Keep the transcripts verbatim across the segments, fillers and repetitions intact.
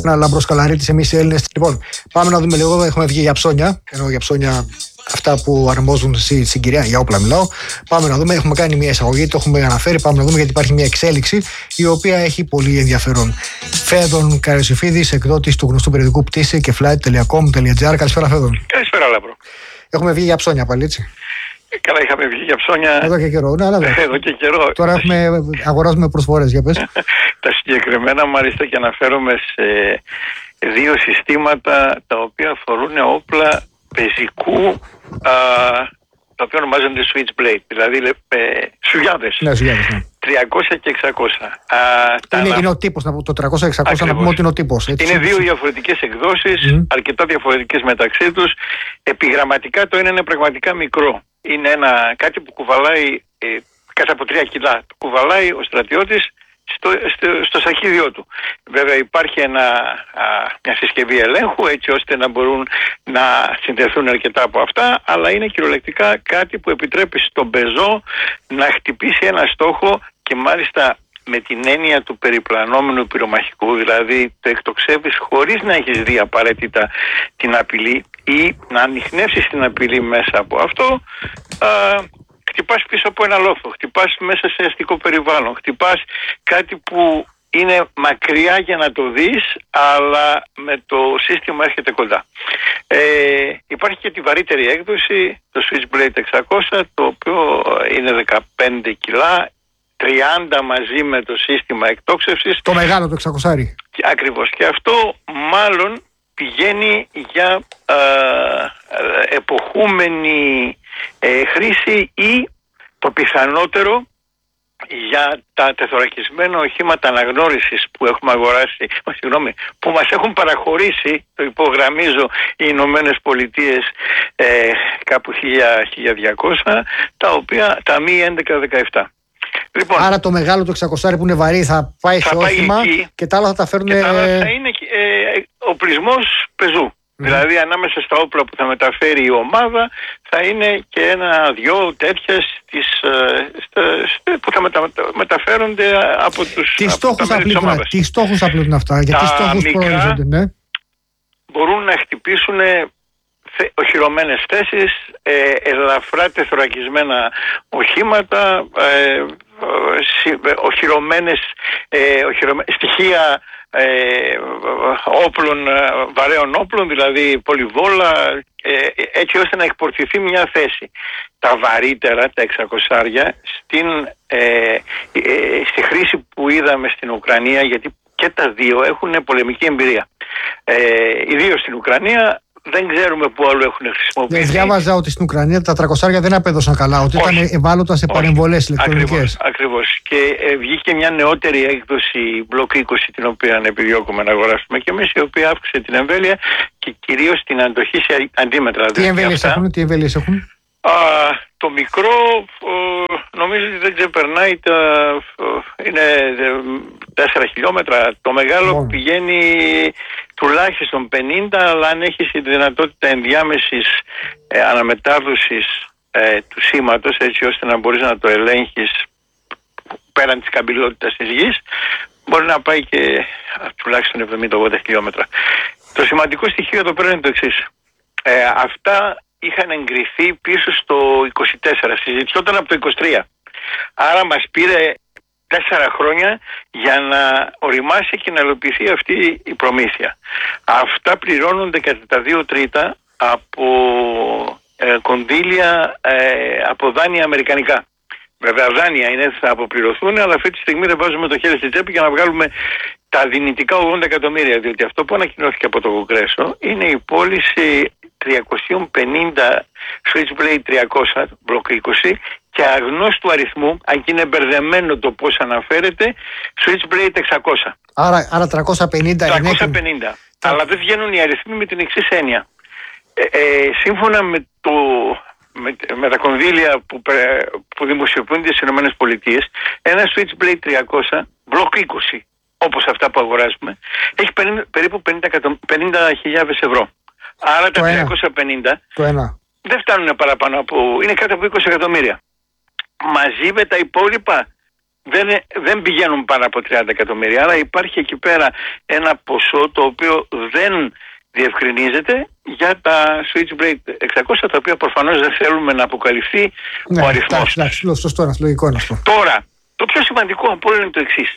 ένα Λαμπροσκαλαρίτης εμείς οι Έλληνες. Λοιπόν, πάμε να δούμε λίγο. Έχουμε βγει για ψώνια. Ενώ για ψώνια αυτά που αρμόζουν στη συγκυρία, για όπλα μιλάω. Πάμε να δούμε. Έχουμε κάνει μια εισαγωγή, το έχουμε αναφέρει. Πάμε να δούμε γιατί υπάρχει μια εξέλιξη η οποία έχει πολύ ενδιαφέρον. Φέδων Καρασιοφίδης, εκδότης του γνωστού περιοδικού Πτήση και flight τελεία com τελεία gr. Καλησπέρα, Φέδων. Καλησπέρα, Λάμπρο. Έχουμε βγει για ψώνια πάλι, έτσι. Καλά, είχαμε βγει για ψώνια. Εδώ και καιρό. Ναι, ναι, Εδώ και καιρό. Τώρα έχουμε, αγοράζουμε προσφορές, για πες. Τα συγκεκριμένα, μάλιστα, και αναφέρομαι σε δύο συστήματα τα οποία αφορούν όπλα πεζικού, α, τα οποία ονομάζονται switchblade, δηλαδή ε, σουγιάδες. Ναι, σουγιάδες, ναι. τριακόσια και εξακόσια. Α, είναι, τα... είναι ο τύπος, το τριακόσια εξακόσια να πούμε ότι είναι ο τύπος. Έτσι. Είναι δύο διαφορετικές εκδόσεις, mm. αρκετά διαφορετικές μεταξύ τους. Επιγραμματικά το ένα είναι πραγματικά μικρό. Είναι ένα, κάτι που κουβαλάει ε, κάτω από τρία κιλά. Το κουβαλάει ο στρατιώτης στο, στο, στο σακίδιό του. Βέβαια υπάρχει ένα, α, μια συσκευή ελέγχου έτσι ώστε να μπορούν να συνδεθούν αρκετά από αυτά, αλλά είναι κυριολεκτικά κάτι που επιτρέπει στον πεζό να χτυπήσει ένα στόχο και μάλιστα με την έννοια του περιπλανόμενου πυρομαχικού, δηλαδή το εκτοξεύεις χωρίς να έχεις δει απαραίτητα την απειλή ή να ανιχνεύσεις την απειλή μέσα από αυτό. Α, χτυπάς πίσω από ένα λόφο, χτυπάς μέσα σε αστικό περιβάλλον, χτυπάς κάτι που είναι μακριά για να το δεις, αλλά με το σύστημα έρχεται κοντά. Ε, υπάρχει και τη βαρύτερη έκδοση, το Switchblade εξακόσια, το οποίο είναι δεκαπέντε κιλά, τριάντα μαζί με το σύστημα εκτόξευσης. Το μεγάλο το εξακόσια. Ακριβώς. Και αυτό μάλλον πηγαίνει για ε, εποχούμενη ε, χρήση ή το πιθανότερο για τα τεθωρακισμένα οχήματα αναγνώρισης που έχουμε αγοράσει, μα, συγγνώμη, που μας έχουν παραχωρήσει, το υπογραμμίζω, οι Ηνωμένες Πολιτείες ε, κάπου χίλια διακόσια, τα οποία τα μη έντεκα δεκαεπτά. Λοιπόν, άρα το μεγάλο το εξακόσια που είναι βαρύ θα πάει θα σε όχημα και τα άλλα θα τα φέρουν. Και τα άλλα θα είναι ε, οπλισμός πεζού. Mm. Δηλαδή ανάμεσα στα όπλα που θα μεταφέρει η ομάδα θα είναι και ένα-δυο τέτοια στις, ε, που θα μετα, μεταφέρονται από τους τι στόχους θα πλήττουν, τι στόχους θα πλήττουν αυτά, για τι στόχους προορίζονται, ναι. Μπορούν να χτυπήσουν οχυρωμένες θέσεις, ε, ελαφρά τεθωρακισμένα οχήματα, ε, οχυρωμένες, ε, οχυρωμέ... στοιχεία ε, όπλων, βαρέων όπλων, δηλαδή πολυβόλα, ε, έτσι ώστε να εκπορτηθεί μια θέση. Τα βαρύτερα, τα εξακόσια, στην, ε, ε, στη χρήση που είδαμε στην Ουκρανία, γιατί και τα δύο έχουν πολεμική εμπειρία. Ε, ιδίως στην Ουκρανία, δεν ξέρουμε πού άλλο έχουν χρησιμοποιηθεί. Ναι, διάβαζα ότι στην Ουκρανία τα τριακόσια δεν απέδωσαν καλά, ότι όχι, ήταν ευάλωτα σε παρεμβολές ηλεκτρονικές. Ακριβώς, ακριβώς. Και ε, βγήκε μια νεότερη έκδοση Block είκοσι, την οποία επιδιώκουμε να αγοράσουμε και εμείς, η οποία αύξησε την εμβέλεια και κυρίως την αντοχή σε αντίμετρα. Τι εμβέλειες έχουν, τι εμβέλειες έχουν. Α, το μικρό νομίζω ότι δεν ξεπερνάει τα, είναι τέσσερα χιλιόμετρα. Το μεγάλο Μόνο. πηγαίνει τουλάχιστον πενήντα, αλλά αν έχεις τη δυνατότητα ενδιάμεσης ε, αναμετάδοσης ε, του σήματος, έτσι ώστε να μπορείς να το ελέγχεις πέραν της καμπυλότητας της γης, μπορεί να πάει και α, τουλάχιστον εβδομήντα ογδόντα χιλιόμετρα. Το σημαντικό στοιχείο εδώ πέρα είναι το εξής. Ε, αυτά είχαν εγκριθεί πίσω στο είκοσι τέσσερα, συζητιόταν από το είκοσι τρία. Άρα μας πήρε τέσσερα χρόνια για να οριμάσει και να υλοποιηθεί αυτή η προμήθεια. Αυτά πληρώνονται κατά τα δύο τρίτα από ε, κονδύλια, ε, από δάνεια αμερικανικά. Βέβαια δάνεια είναι, θα αποπληρωθούν, αλλά αυτή τη στιγμή δεν βάζουμε το χέρι στη τσέπη για να βγάλουμε τα δυνητικά ογδόντα εκατομμύρια, διότι αυτό που ανακοινώθηκε από το Κογκρέσο είναι η πώληση τριακόσια πενήντα Switchblade τριακόσια Block είκοσι και αγνώστου αριθμού, αν και είναι μπερδεμένο το πώς αναφέρεται, Switchblade εξακόσια. Άρα, άρα τριακόσια πενήντα. τριακόσια πενήντα. Είναι... Αλλά δεν βγαίνουν οι αριθμοί με την εξής έννοια. Ε, ε, σύμφωνα με, το, με, με τα κονδύλια που, που δημοσιοποιούνται στις ΗΠΑ, ένα Switchblade τριακόσια Block είκοσι, όπως αυτά που αγοράζουμε, έχει περίπου πενήντα χιλιάδες ευρώ. Άρα τα τριακόσια πενήντα δεν φτάνουν παραπάνω από, είναι κάτω από είκοσι εκατομμύρια. Μαζί με τα υπόλοιπα δεν, δεν πηγαίνουν πάνω από τριάντα εκατομμύρια. Άρα υπάρχει εκεί πέρα ένα ποσό το οποίο δεν διευκρινίζεται για τα Switchblade εξακόσια, τα οποία προφανώς δεν θέλουμε να αποκαλυφθεί ναι, ο αριθμός. Εντάξει, εντάξει, σωστό είναι, λογικό είναι αυτό. Τώρα, το πιο σημαντικό από όλα είναι το εξής.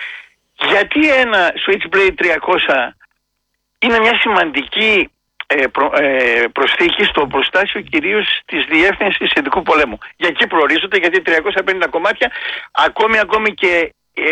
Γιατί ένα Switchblade τριακόσια είναι μια σημαντική ε, προ, ε, προσθήκη στο προστάσιο κυρίως της Διεύθυνσης Ειδικού Πολέμου. Για εκεί προορίζονται, γιατί τριακόσια πενήντα κομμάτια, ακόμη, ακόμη και ε,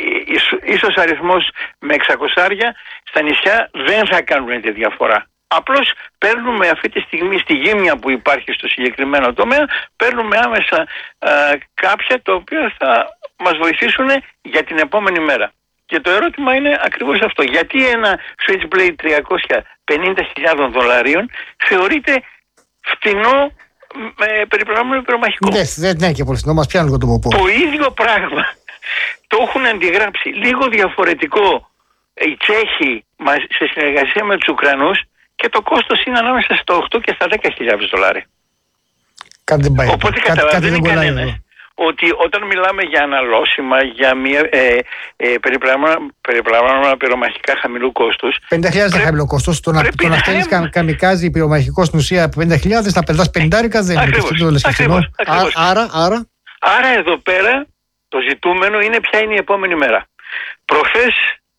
ίσως αριθμός με εξακόσια στα νησιά δεν θα κάνουν τη διαφορά. Απλώς παίρνουμε αυτή τη στιγμή στη γύμνια που υπάρχει στο συγκεκριμένο τομέα, παίρνουμε άμεσα α, κάποια τα οποία θα μας βοηθήσουν για την επόμενη μέρα. Και το ερώτημα είναι ακριβώς αυτό. Γιατί ένα Switchblade τριακόσια πενήντα χιλιάδες δολαρίων θεωρείται φτηνό ε, περιπλανόμενο πυρομαχικό? Ναι, δεν είναι και πολύ φτηνό, μας πιάνουν το ποπό. Το ίδιο πράγμα το έχουν αντιγράψει λίγο διαφορετικό οι Τσέχοι σε συνεργασία με τους Ουκρανούς και το κόστος είναι ανάμεσα στα οκτώ και στα δέκα χιλιάδες δολάρια. Κάτι δεν πάει. Οπότε καταλαβαίνει κανένας ότι όταν μιλάμε για αναλώσιμα, για μια ε, ε, περιπλανόμενα πυρομαχικά χαμηλού κόστους. πενήντα χιλιάδες είναι χαμηλό κόστος. Το να, το να στέλνεις κα, καμικάζι πυρομαχικό στην ουσία πενήντα χιλιάδες, να πετάς πενηντάρικα δεν είναι. Ακριβώς. Άρα, άρα. Άρα εδώ πέρα το ζητούμενο είναι ποια είναι η επόμενη μέρα. Προχθές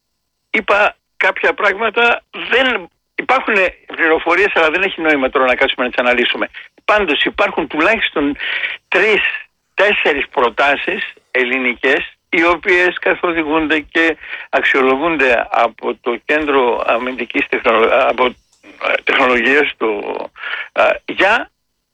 είπα κάποια πράγματα, δεν υπάρχουν πληροφορίες, αλλά δεν έχει νόημα τώρα να κάτσουμε να τις αναλύσουμε. Πάντως υπάρχουν τουλάχιστον τρεις, τέσσερις προτάσεις ελληνικές, οι οποίες καθοδηγούνται και αξιολογούνται από το Κέντρο Αμυντικής Τεχνολογίας, από τεχνολογίες του, α, για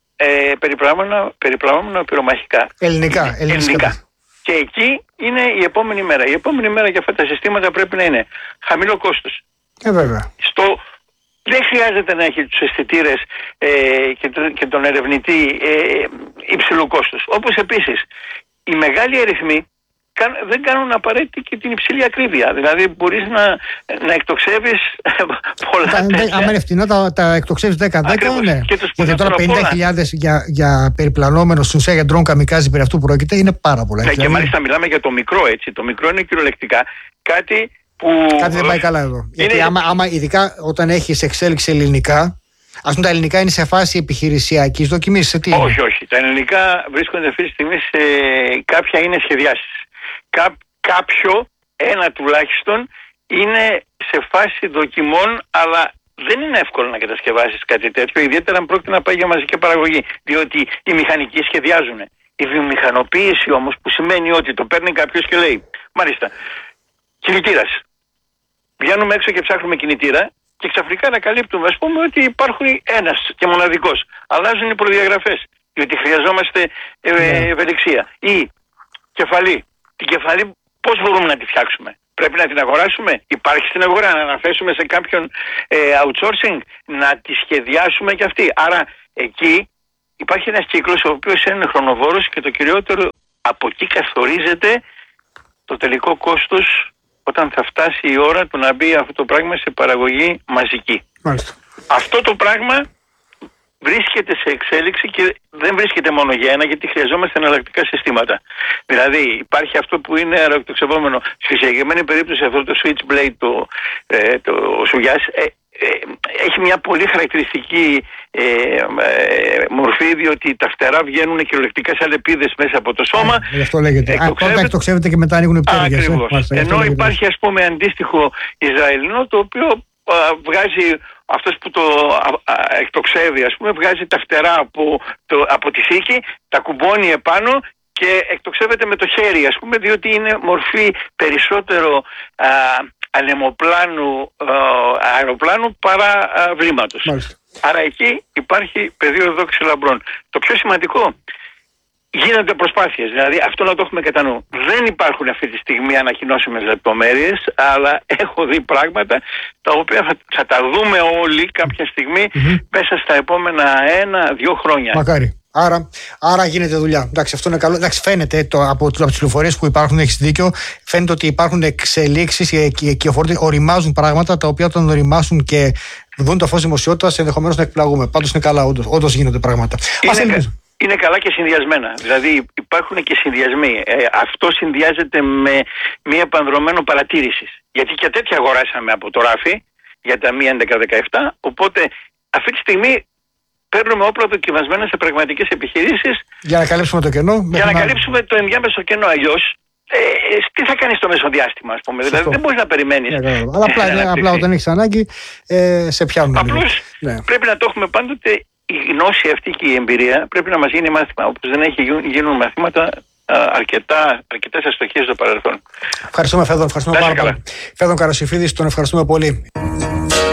ε, περιπλανόμενα πυρομαχικά. Ελληνικά, ελληνικά. Και εκεί είναι η επόμενη μέρα. Η επόμενη μέρα για αυτά τα συστήματα πρέπει να είναι χαμηλό κόστος. Ε, βέβαια. Στο, δεν χρειάζεται να έχει τους αισθητήρες ε, και, το, και τον ερευνητή ε, υψηλού κόστους. Όπως επίσης, οι μεγάλοι αριθμοί καν, δεν κάνουν απαραίτητη και την υψηλή ακρίβεια. Δηλαδή μπορείς να, να εκτοξεύεις πολλά τέτοια. Αν είναι φτηνά τα, τα εκτοξεύεις δέκα δέκα, ναι. Γιατί τώρα πενήντα χιλιάδες για, για περιπλανόμενο στην ουσία για ντρόν καμικάζι περί αυτού πρόκειται είναι πάρα πολλά. Ναι, και μάλιστα μιλάμε για το μικρό, έτσι. Το μικρό είναι κυριολεκτικά κάτι που... Κάτι δεν πάει καλά εδώ. Είναι... Γιατί άμα, άμα ειδικά όταν έχεις εξέλιξη ελληνικά, ας πούμε τα ελληνικά είναι σε φάση επιχειρησιακής δοκιμής, σε τι? Όχι, όχι. Τα ελληνικά βρίσκονται αυτή τη στιγμή σε κάποια είναι σχεδιάσεις. Κά, κάποιο, ένα τουλάχιστον, είναι σε φάση δοκιμών, αλλά δεν είναι εύκολο να κατασκευάσεις κάτι τέτοιο, ιδιαίτερα αν πρόκειται να πάει για μαζική παραγωγή, διότι οι μηχανικοί σχεδιάζουν. Η βιομηχανοποίηση όμως, που σημαίνει ότι το παίρνει κάποιος και λέει, μάλιστα, κινητήρας. Βγαίνουμε έξω και ψάχνουμε κινητήρα και ξαφνικά ανακαλύπτουμε, ας πούμε, ότι υπάρχουν ένας και μοναδικός. Αλλάζουν οι προδιαγραφές, διότι χρειαζόμαστε ε, yeah. ευελιξία. Ή κεφαλή. Την κεφαλή πώς μπορούμε να τη φτιάξουμε? Πρέπει να την αγοράσουμε? Υπάρχει στην αγορά? Να αναθέσουμε σε κάποιον ε, outsourcing? Να τη σχεδιάσουμε κι αυτή? Άρα εκεί υπάρχει ένας κύκλος ο οποίος είναι χρονοβόρος και το κυριότερο, από εκεί καθορίζεται το τελικό κόστος όταν θα φτάσει η ώρα του να μπει αυτό το πράγμα σε παραγωγή μαζική. Μάλιστα. Αυτό το πράγμα βρίσκεται σε εξέλιξη και δεν βρίσκεται μόνο για ένα, γιατί χρειαζόμαστε εναλλακτικά συστήματα. Δηλαδή υπάρχει αυτό που είναι αεροεκτοξευόμενο. Στη συγκεκριμένη περίπτωση αυτό το Switchblade, το, ε, το Σουγιάς, ε, ε, έχει μια πολύ χαρακτηριστική ε, ε, μορφή, διότι τα φτερά βγαίνουν κυριολεκτικά σαν λεπίδες μέσα από το σώμα. Α, γι' αυτό λέγεται. Εκτοξεύεται... Α, εκτοξεύεται και μετά ανοίγουν οι πτέρυγες. Ακριβώς. Ε, Ενώ υπάρχει, ας πούμε, αντίστοιχο Ισραηλινό, το οποίο α, βγάζει, αυτός που το α, α, εκτοξεύει, ας πούμε, βγάζει τα φτερά από, το, από τη θήκη, τα κουμπώνει επάνω και εκτοξεύεται με το χέρι, ας πούμε, διότι είναι μορφή περισσότερο α, ανεμοπλάνου, α, αεροπλάνου παρά α, βλήματος. Μάλιστα. Άρα εκεί υπάρχει πεδίο δόξη λαμπρών. Το πιο σημαντικό, γίνονται προσπάθειες, δηλαδή αυτό να το έχουμε κατά νου. Δεν υπάρχουν αυτή τη στιγμή ανακοινώσιμες λεπτομέρειες, αλλά έχω δει πράγματα τα οποία θα, θα τα δούμε όλοι κάποια στιγμή mm-hmm. μέσα στα επόμενα ένα-δύο χρόνια. Μακάρι. Άρα, άρα γίνεται δουλειά. Εντάξει, αυτό είναι καλό. Εντάξει, φαίνεται το, από, από τις πληροφορίες που υπάρχουν, έχεις δίκιο, φαίνεται ότι υπάρχουν εξελίξεις και, και οριμάζουν πράγματα τα οποία όταν οριμάσουν και δουν το φως δημοσιότητας ενδεχομένως να εκπλαγούμε. Πάντως είναι καλά, όντως, όντως γίνονται πράγματα. Είναι, κα, είναι καλά και συνδυασμένα. Δηλαδή υπάρχουν και συνδυασμοί. Ε, αυτό συνδυάζεται με μία πανδρομένο παρατήρησης. Γιατί και τέτοια αγοράσαμε από το ράφι για τα μη έντεκα δεκαεπτά. Οπότε αυτή τη στιγμή παίρνουμε όπλα δοκιμασμένα σε πραγματικές επιχειρήσεις. Για να καλύψουμε το κενό. Για να καλύψουμε το ενδιάμεσο κενό. Αλλιώς, ε, τι θα κάνεις στο μεσοδιάστημα, ας πούμε. Δηλαδή δεν μπορείς να περιμένεις. Ναι, αλλά απλά, ναι, απλά όταν έχεις ανάγκη, ε, σε πιάνουν. Απλώς ναι. Πρέπει να το έχουμε πάντοτε. Η γνώση αυτή και η εμπειρία πρέπει να μας γίνει μάθημα. Όπως δεν έχει γίνουν μαθήματα αρκετά, αρκετές αστοχίες στο παρελθόν. Ευχαριστούμε, Φέδων. Ευχαριστούμε πάρα πολύ. Φέδων Καρασιφίδης, τον ευχαριστούμε πολύ.